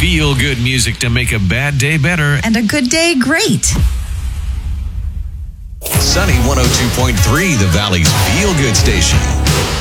Feel good music to make a bad day better and a good day great. Sunny 102.3, the Valley's feel good station.